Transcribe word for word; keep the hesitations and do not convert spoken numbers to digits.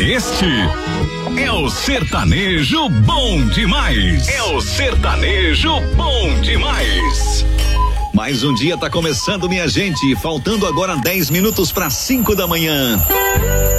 Este é o sertanejo bom demais. É o sertanejo bom demais. Mais um dia tá começando, minha gente, faltando agora dez minutos para cinco da manhã.